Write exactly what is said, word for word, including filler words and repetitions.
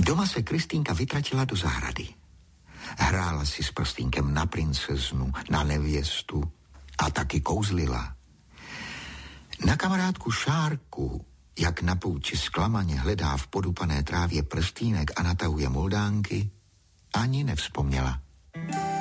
Doma se Kristýnka vytratila do zahrady. Hrála si s prstínkem na princeznu, na nevěstu a taky kouzlila. Na kamarádku Šárku, jak na pouči zklamaně hledá v podupané trávě prstínek a natahuje moldánky, ani nevzpomněla.